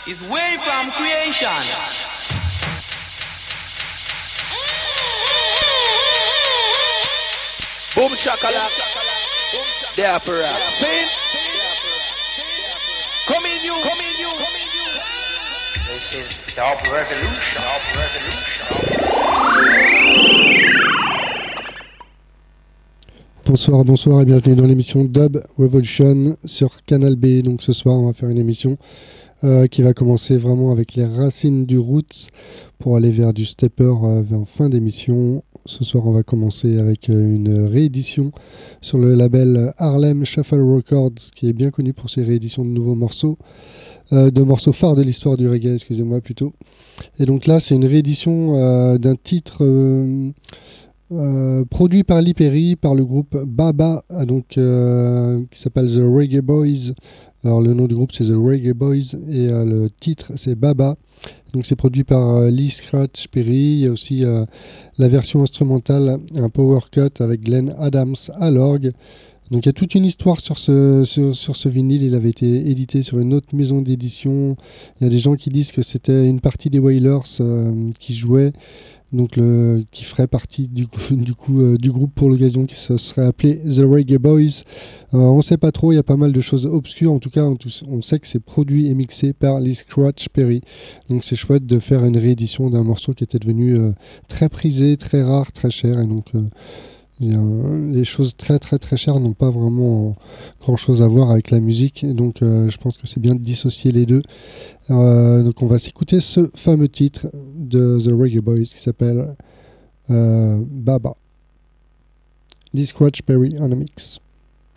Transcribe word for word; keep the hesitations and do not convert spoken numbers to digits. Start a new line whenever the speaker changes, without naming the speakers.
is way from creation.
Boom shakalak, there for rap. Sing. Come in you, come in you.
This is Dub Revolution. Dub Revolution.
Bonsoir, bonsoir et bienvenue dans l'émission Dub Revolution sur Canal B. Donc ce soir, on va faire une émission euh, qui va commencer vraiment avec les racines du roots pour aller vers du stepper euh, en fin d'émission. Ce soir, on va commencer avec euh, une réédition sur le label Harlem Shuffle Records, qui est bien connu pour ses rééditions de nouveaux morceaux, euh, de morceaux phares de l'histoire du reggae, excusez-moi plutôt. Et donc là, c'est une réédition euh, d'un titre euh, euh, produit par Lee Perry, par le groupe Baba, donc euh, qui s'appelle The Reggae Boys. Alors le nom du groupe c'est The Reggae Boys et euh, le titre c'est Baba. Donc c'est produit par euh, Lee Scratch Perry. Il y a aussi euh, la version instrumentale, un power cut avec Glenn Adams à l'orgue. Donc il y a toute une histoire sur ce, sur, sur ce vinyle. Il avait été édité sur une autre maison d'édition. Il y a des gens qui disent que c'était une partie des Wailers euh, qui jouaient, donc le, qui ferait partie du coup, du, coup, euh, du groupe pour l'occasion, qui se serait appelé The Reggae Boys. Euh, on ne sait pas trop, il y a pas mal de choses obscures. En tout cas, on, on sait que c'est produit et mixé par Lee Scratch Perry. Donc c'est chouette de faire une réédition d'un morceau qui était devenu euh, très prisé, très rare, très cher. Et donc euh, il y a, les choses très très très chères n'ont pas vraiment grand chose à voir avec la musique. Et donc euh, je pense que c'est bien de dissocier les deux. Euh, donc on va s'écouter ce fameux titre de The Reggae Boys qui s'appelle euh, Baba. Lee Scratch Perry on a mix.